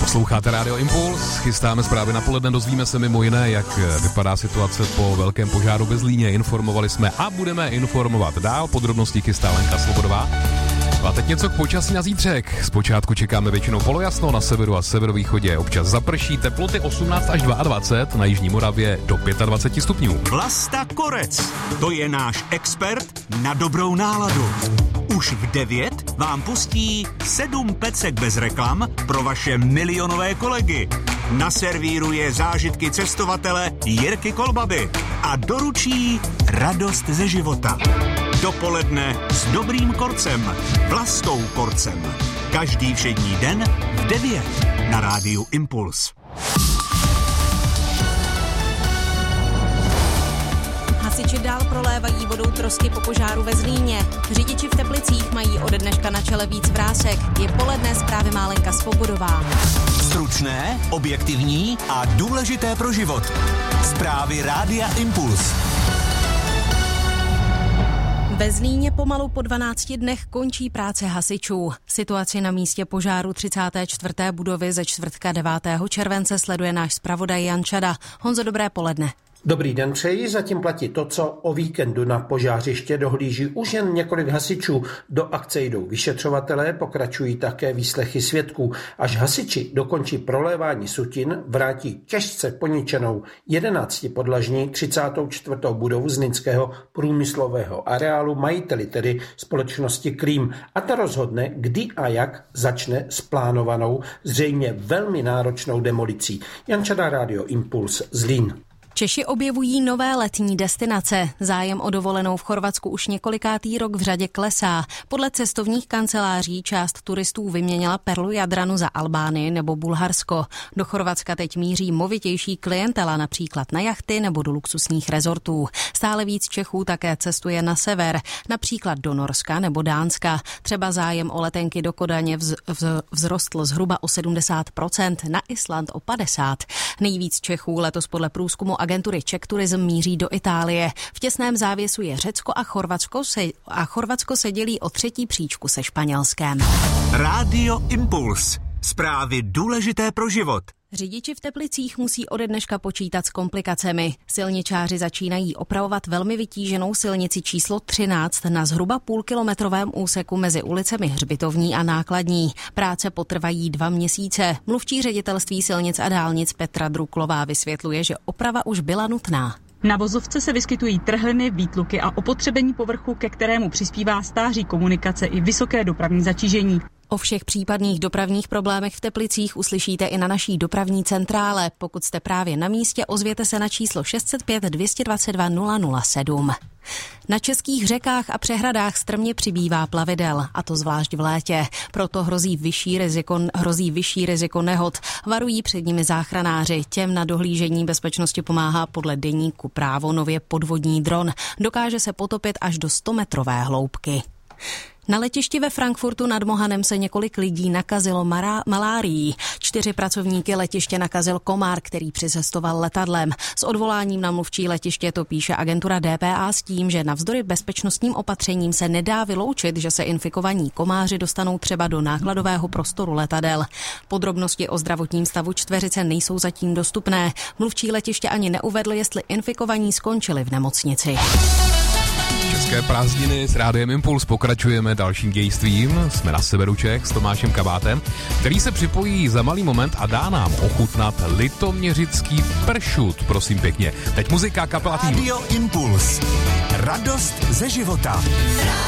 Posloucháte Rádio Impuls, chystáme zprávy na poledne, dozvíme se mimo jiné, jak vypadá situace po velkém požáru ve Zlíně. Informovali jsme a budeme informovat dál, podrobnosti chystá Lenka Svobodová. A teď něco k počasí na zítřek. Zpočátku čekáme většinou polojasno na severu a severovýchodě. Občas zaprší, teploty 18 až 22, na jižní Moravě do 25 stupňů. Vlasta Korec, to je náš expert na dobrou náladu. Už v 9 vám pustí 7 pecek bez reklam pro vaše milionové kolegy. Naservíruje zážitky cestovatele Jirky Kolbaby a doručí radost ze života. Dopoledne s dobrým Korcem, Vlastou Korcem. Každý všední den v 9 na Rádiu Impuls. Hasiči dál prolévají vodou trosky po požáru ve Zlíně. Řidiči v Teplicích mají ode dneška na čele víc vrásek. Je poledne, zprávy má Lenka Svobodová. Stručné, objektivní a důležité pro život. Zprávy Rádia Impuls. Ve Zlíně pomalu po 12 dnech končí práce hasičů. Situaci na místě požáru 34. budovy ze čtvrtka 9. července sleduje náš zpravodaj Jan Čada. Honzo, dobré poledne. Dobrý den přeji, zatím platí to, co o víkendu na požářiště dohlíží už jen několik hasičů. Do akce jdou vyšetřovatelé, pokračují také výslechy svědků. Až hasiči dokončí prolévání sutin, vrátí těžce poničenou 11podlažní 34. budovu Zlínského průmyslového areálu majiteli, tedy společnosti Krím. A ta rozhodne, kdy a jak začne s plánovanou, zřejmě velmi náročnou demolicí. Jan Čada, Rádio Impuls, Zlín. Češi objevují nové letní destinace. Zájem o dovolenou v Chorvatsku už několikátý rok v řadě klesá. Podle cestovních kanceláří část turistů vyměnila perlu Jadranu za Albánii nebo Bulharsko. Do Chorvatska teď míří movitější klientela, například na jachty nebo do luxusních rezortů. Stále víc Čechů také cestuje na sever, například do Norska nebo Dánska. Třeba zájem o letenky do Kodaně vzrostl zhruba o 70%, na Island o 50%. Nejvíc Čechů letos podle průzkumu agentury Czech Tourism míří do Itálie. V těsném závěsu je Řecko a Chorvatsko se dělí o třetí příčku se Španělskem. Rádio Impuls. Zprávy důležité pro život. Řidiči v Teplicích musí ode dneška počítat s komplikacemi. Silničáři začínají opravovat velmi vytíženou silnici číslo 13 na zhruba půlkilometrovém úseku mezi ulicemi Hřbitovní a Nákladní. Práce potrvají 2 měsíce. Mluvčí ředitelství silnic a dálnic Petra Druklová vysvětluje, že oprava už byla nutná. Na vozovce se vyskytují trhliny, výtluky a opotřebení povrchu, ke kterému přispívá stáří komunikace i vysoké dopravní zatížení. O všech případných dopravních problémech v Teplicích uslyšíte i na naší dopravní centrále. Pokud jste právě na místě, ozvěte se na číslo 605 222 007. Na českých řekách a přehradách strmě přibývá plavidel, a to zvlášť v létě. Proto hrozí vyšší riziko nehod. Varují před nimi záchranáři. Těm na dohlížení bezpečnosti pomáhá podle deníku Právo nově podvodní dron. Dokáže se potopit až do 100metrové hloubky. Na letišti ve Frankfurtu nad Mohanem se několik lidí nakazilo malárií. 4 pracovníky letiště nakazil komár, který přicestoval letadlem. S odvoláním na mluvčí letiště to píše agentura DPA s tím, že navzdory bezpečnostním opatřením se nedá vyloučit, že se infikovaní komáři dostanou třeba do nákladového prostoru letadel. Podrobnosti o zdravotním stavu čtveřice nejsou zatím dostupné. Mluvčí letiště ani neuvedl, jestli infikovaní skončili v nemocnici. České prázdniny s Rádiem Impuls pokračujeme dalším dějstvím. Jsme na severu Čech s Tomášem Kabátem, který se připojí za malý moment a dá nám ochutnat litoměřický pršut, prosím pěkně. Teď muzika, kapela Tým. Radio Impuls. Radost ze života.